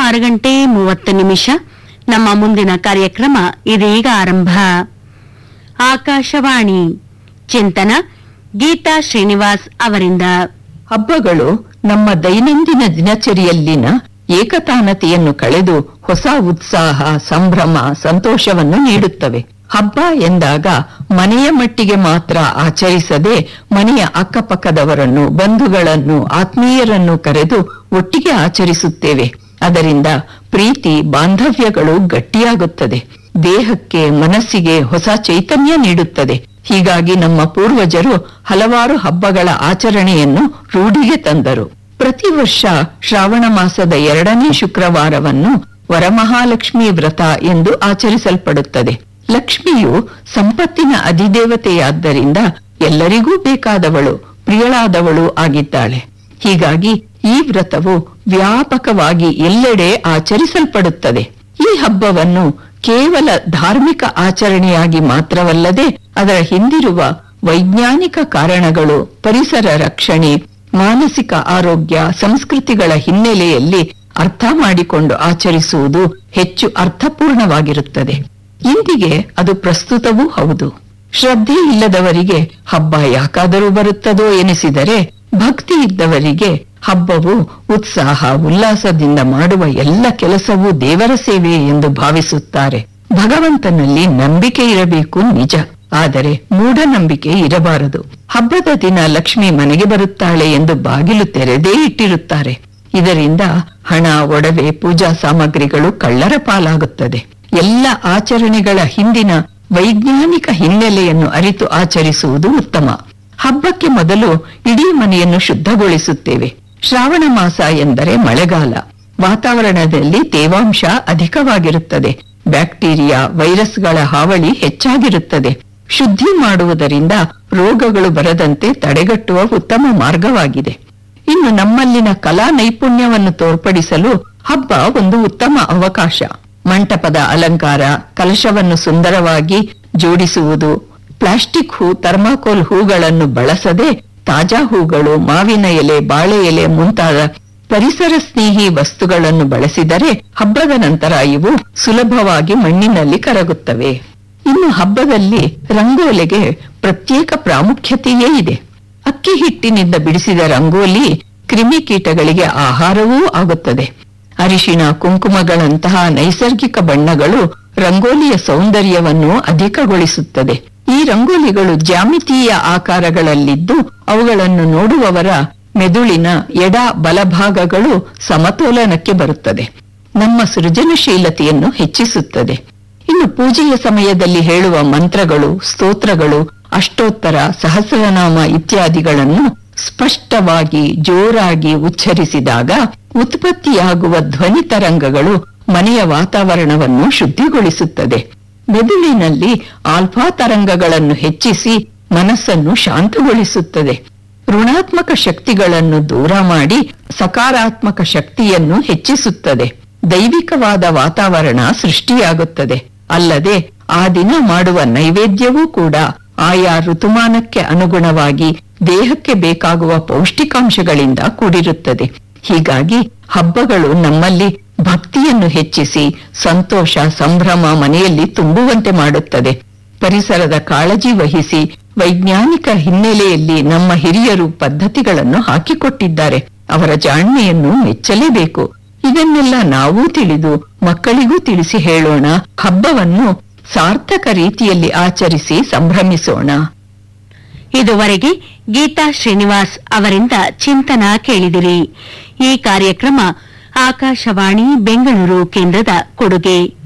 6:30 ನಮ್ಮ ಮುಂದಿನ ಕಾರ್ಯಕ್ರಮ ಇದೀಗ ಆರಂಭ. ಆಕಾಶವಾಣಿ ಚಿಂತನ ಗೀತಾ ಶ್ರೀನಿವಾಸ್ ಅವರಿಂದ. ಹಬ್ಬಗಳು ನಮ್ಮ ದೈನಂದಿನ ದಿನಚರಿಯಲ್ಲಿನ ಏಕತಾನತೆಯನ್ನು ಕಳೆದು ಹೊಸ ಉತ್ಸಾಹ, ಸಂಭ್ರಮ, ಸಂತೋಷವನ್ನು ನೀಡುತ್ತವೆ. ಹಬ್ಬ ಎಂದಾಗ ಮನೆಯ ಮಟ್ಟಿಗೆ ಮಾತ್ರ ಆಚರಿಸದೆ ಮನೆಯ ಅಕ್ಕಪಕ್ಕದವರನ್ನು, ಬಂಧುಗಳನ್ನು, ಆತ್ಮೀಯರನ್ನು ಕರೆದು ಒಟ್ಟಿಗೆ ಆಚರಿಸುತ್ತೇವೆ. ಅದರಿಂದ ಪ್ರೀತಿ, ಬಾಂಧವ್ಯಗಳು ಗಟ್ಟಿಯಾಗುತ್ತದೆ. ದೇಹಕ್ಕೆ, ಮನಸ್ಸಿಗೆ ಹೊಸ ಚೈತನ್ಯ ನೀಡುತ್ತದೆ. ಹೀಗಾಗಿ ನಮ್ಮ ಪೂರ್ವಜರು ಹಲವಾರು ಹಬ್ಬಗಳ ಆಚರಣೆಯನ್ನು ರೂಢಿಗೆ ತಂದರು. ಪ್ರತಿ ವರ್ಷ ಶ್ರಾವಣ ಮಾಸದ 2ನೇ ಶುಕ್ರವಾರವನ್ನು ವರಮಹಾಲಕ್ಷ್ಮಿ ವ್ರತ ಎಂದು ಆಚರಿಸಲ್ಪಡುತ್ತದೆ. ಲಕ್ಷ್ಮಿಯು ಸಂಪತ್ತಿನ ಅಧಿದೇವತೆಯಾದ್ದರಿಂದ ಎಲ್ಲರಿಗೂ ಬೇಕಾದವಳು, ಪ್ರಿಯಳಾದವಳು ಆಗಿದ್ದಾಳೆ. ಹೀಗಾಗಿ ಈ ವ್ರತವು ವ್ಯಾಪಕವಾಗಿ ಎಲ್ಲೆಡೆ ಆಚರಿಸಲ್ಪಡುತ್ತದೆ. ಈ ಹಬ್ಬವನ್ನು ಕೇವಲ ಧಾರ್ಮಿಕ ಆಚರಣೆಯಾಗಿ ಮಾತ್ರವಲ್ಲದೆ ಅದರ ಹಿಂದಿರುವ ವೈಜ್ಞಾನಿಕ ಕಾರಣಗಳು, ಪರಿಸರ ರಕ್ಷಣೆ, ಮಾನಸಿಕ ಆರೋಗ್ಯ, ಸಂಸ್ಕೃತಿಗಳ ಹಿನ್ನೆಲೆಯಲ್ಲಿ ಅರ್ಥ ಮಾಡಿಕೊಂಡು ಆಚರಿಸುವುದು ಹೆಚ್ಚು ಅರ್ಥಪೂರ್ಣವಾಗಿರುತ್ತದೆ. ಇಂದಿಗೆ ಅದು ಪ್ರಸ್ತುತವೂ ಹೌದು. ಶ್ರದ್ಧೆ ಇಲ್ಲದವರಿಗೆ ಹಬ್ಬ ಯಾಕಾದರೂ ಬರುತ್ತದೋ ಎನಿಸಿದರೆ, ಭಕ್ತಿ ಇದ್ದವರಿಗೆ ಹಬ್ಬವು ಉತ್ಸಾಹ, ಉಲ್ಲಾಸದಿಂದ ಮಾಡುವ ಎಲ್ಲ ಕೆಲಸವೂ ದೇವರ ಸೇವೆ ಎಂದು ಭಾವಿಸುತ್ತಾರೆ. ಭಗವಂತನಲ್ಲಿ ನಂಬಿಕೆ ಇರಬೇಕು ನಿಜ, ಆದರೆ ಮೂಢನಂಬಿಕೆ ಇರಬಾರದು. ಹಬ್ಬದ ದಿನ ಲಕ್ಷ್ಮಿ ಮನೆಗೆ ಬರುತ್ತಾಳೆ ಎಂದು ಬಾಗಿಲು ತೆರೆದೇ ಇಟ್ಟಿರುತ್ತಾರೆ. ಇದರಿಂದ ಹಣ, ಒಡವೆ, ಪೂಜಾ ಸಾಮಗ್ರಿಗಳು ಕಳ್ಳರ ಪಾಲಾಗುತ್ತದೆ. ಎಲ್ಲ ಆಚರಣೆಗಳ ಹಿಂದಿನ ವೈಜ್ಞಾನಿಕ ಹಿನ್ನೆಲೆಯನ್ನು ಅರಿತು ಆಚರಿಸುವುದು ಉತ್ತಮ. ಹಬ್ಬಕ್ಕೆ ಮೊದಲು ಇಡೀ ಮನೆಯನ್ನು ಶುದ್ಧಗೊಳಿಸುತ್ತೇವೆ. ಶ್ರಾವಣ ಮಾಸ ಎಂದರೆ ಮಳೆಗಾಲ. ವಾತಾವರಣದಲ್ಲಿ ತೇವಾಂಶ ಅಧಿಕವಾಗಿರುತ್ತದೆ. ಬ್ಯಾಕ್ಟೀರಿಯಾ, ವೈರಸ್ಗಳ ಹಾವಳಿ ಹೆಚ್ಚಾಗಿರುತ್ತದೆ. ಶುದ್ಧಿ ಮಾಡುವುದರಿಂದ ರೋಗಗಳು ಬರದಂತೆ ತಡೆಗಟ್ಟುವ ಉತ್ತಮ ಮಾರ್ಗವಾಗಿದೆ. ಇನ್ನು ನಮ್ಮಲ್ಲಿನ ಕಲಾ ನೈಪುಣ್ಯವನ್ನು ತೋರ್ಪಡಿಸಲು ಹಬ್ಬ ಒಂದು ಉತ್ತಮ ಅವಕಾಶ. ಮಂಟಪದ ಅಲಂಕಾರ, ಕಲಶವನ್ನು ಸುಂದರವಾಗಿ ಜೋಡಿಸುವುದು, ಪ್ಲಾಸ್ಟಿಕ್ ಹೂ, ಥರ್ಮಾಕೋಲ್ ಹೂಗಳನ್ನು ಬಳಸದೆ ತಾಜಾ ಹೂಗಳು, ಮಾವಿನ ಎಲೆ, ಬಾಳೆ ಎಲೆ ಮುಂತಾದ ಪರಿಸರ ಸ್ನೇಹಿ ವಸ್ತುಗಳನ್ನು ಬಳಸಿದರೆ ಹಬ್ಬದ ನಂತರ ಇವು ಸುಲಭವಾಗಿ ಮಣ್ಣಿನಲ್ಲಿ ಕರಗುತ್ತವೆ. ಇನ್ನು ಹಬ್ಬದಲ್ಲಿ ರಂಗೋಲಿಗೆ ಪ್ರತ್ಯೇಕ ಪ್ರಾಮುಖ್ಯತೆಯೇ ಇದೆ. ಅಕ್ಕಿ ಹಿಟ್ಟಿನಿಂದ ಬಿಡಿಸಿದ ರಂಗೋಲಿ ಕ್ರಿಮಿಕೀಟಗಳಿಗೆ ಆಹಾರವೂ ಆಗುತ್ತದೆ. ಅರಿಶಿಣ, ಕುಂಕುಮಗಳಂತಹ ನೈಸರ್ಗಿಕ ಬಣ್ಣಗಳು ರಂಗೋಲಿಯ ಸೌಂದರ್ಯವನ್ನು ಅಧಿಕಗೊಳಿಸುತ್ತದೆ. ಈ ರಂಗೋಲಿಗಳು ಜ್ಯಾಮಿತೀಯ ಆಕಾರಗಳಲ್ಲಿದ್ದು ಅವುಗಳನ್ನು ನೋಡುವವರ ಮೆದುಳಿನ ಎಡ ಬಲಭಾಗಗಳು ಸಮತೋಲನಕ್ಕೆ ಬರುತ್ತದೆ. ನಮ್ಮ ಸೃಜನಶೀಲತೆಯನ್ನು ಹೆಚ್ಚಿಸುತ್ತದೆ. ಇನ್ನು ಪೂಜೆಯ ಸಮಯದಲ್ಲಿ ಹೇಳುವ ಮಂತ್ರಗಳು, ಸ್ತೋತ್ರಗಳು, ಅಷ್ಟೋತ್ತರ, ಸಹಸ್ರನಾಮ ಇತ್ಯಾದಿಗಳನ್ನು ಸ್ಪಷ್ಟವಾಗಿ, ಜೋರಾಗಿ ಉಚ್ಚರಿಸಿದಾಗ ಉತ್ಪತ್ತಿಯಾಗುವ ಧ್ವನಿ ತರಂಗಗಳು ಮನೆಯ ವಾತಾವರಣವನ್ನು ಶುದ್ಧಿಗೊಳಿಸುತ್ತದೆ. ಮೆದುಳಿನಲ್ಲಿ ಆಲ್ಫಾ ತರಂಗಗಳನ್ನು ಹೆಚ್ಚಿಸಿ ಮನಸ್ಸನ್ನು ಶಾಂತಗೊಳಿಸುತ್ತದೆ. ಋಣಾತ್ಮಕ ಶಕ್ತಿಗಳನ್ನು ದೂರ ಮಾಡಿ ಸಕಾರಾತ್ಮಕ ಶಕ್ತಿಯನ್ನು ಹೆಚ್ಚಿಸುತ್ತದೆ. ದೈವಿಕವಾದ ವಾತಾವರಣ ಸೃಷ್ಟಿಯಾಗುತ್ತದೆ. ಅಲ್ಲದೆ ಆ ದಿನ ಮಾಡುವ ನೈವೇದ್ಯವೂ ಕೂಡ ಆಯಾ ಋತುಮಾನಕ್ಕೆ ಅನುಗುಣವಾಗಿ ದೇಹಕ್ಕೆ ಬೇಕಾಗುವ ಪೌಷ್ಟಿಕಾಂಶಗಳಿಂದ ಕೂಡಿರುತ್ತದೆ. ಹೀಗಾಗಿ ಹಬ್ಬಗಳು ನಮ್ಮಲ್ಲಿ ಭಕ್ತಿಯನ್ನು ಹೆಚ್ಚಿಸಿ ಸಂತೋಷ, ಸಂಭ್ರಮ ಮನೆಯಲ್ಲಿ ತುಂಬುವಂತೆ ಮಾಡುತ್ತದೆ. ಪರಿಸರದ ಕಾಳಜಿ ವಹಿಸಿ ವೈಜ್ಞಾನಿಕ ಹಿನ್ನೆಲೆಯಲ್ಲಿ ನಮ್ಮ ಹಿರಿಯರು ಪದ್ಧತಿಗಳನ್ನು ಹಾಕಿಕೊಟ್ಟಿದ್ದಾರೆ. ಅವರ ಜಾಣ್ಮೆಯನ್ನು ಮೆಚ್ಚಲೇಬೇಕು. ಇದನ್ನೆಲ್ಲ ನಾವೂ ತಿಳಿದು ಮಕ್ಕಳಿಗೂ ತಿಳಿಸಿ ಹೇಳೋಣ. ಹಬ್ಬವನ್ನು ಸಾರ್ಥಕ ರೀತಿಯಲ್ಲಿ ಆಚರಿಸಿ ಸಂಭ್ರಮಿಸೋಣ. ಇದುವರೆಗೆ ಗೀತಾ ಶ್ರೀನಿವಾಸ್ ಅವರಿಂದ ಚಿಂತನ ಕೇಳಿದಿರಿ. ಈ ಕಾರ್ಯಕ್ರಮ ಆಕಾಶವಾಣಿ ಬೆಂಗಳೂರು ಕೇಂದ್ರದ ಕೊಡುಗೆ.